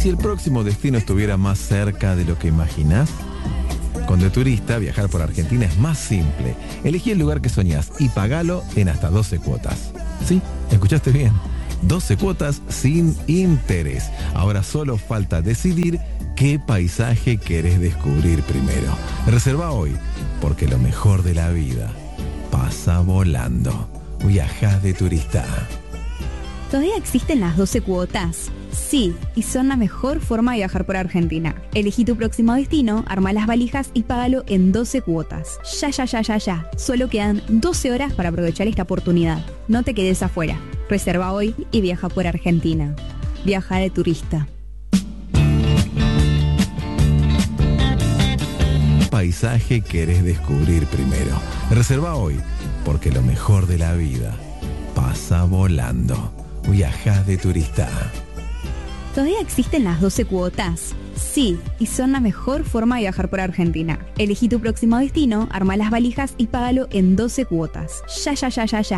si el próximo destino estuviera más cerca de lo que imaginás? Con De Turista, viajar por Argentina es más simple. Elegí el lugar que soñás y pagalo en hasta 12 cuotas. Sí, escuchaste bien. 12 cuotas sin interés. Ahora solo falta decidir qué paisaje querés descubrir primero. Reserva hoy, porque lo mejor de la vida pasa volando. Viajá De Turista. ¿Todavía existen las 12 cuotas? Sí, y son la mejor forma de viajar por Argentina. Elegí tu próximo destino, arma las valijas y págalo en 12 cuotas. Ya. Solo quedan 12 horas para aprovechar esta oportunidad. No te quedes afuera. Reserva hoy y viaja por Argentina. Viaja De Turista. Paisaje querés descubrir primero. Reserva hoy, porque lo mejor de la vida pasa volando. Viajá De Turista. ¿Todavía existen las 12 cuotas? Sí, y son la mejor forma de viajar por Argentina. Elegí tu próximo destino, arma las valijas y págalo en 12 cuotas. Ya.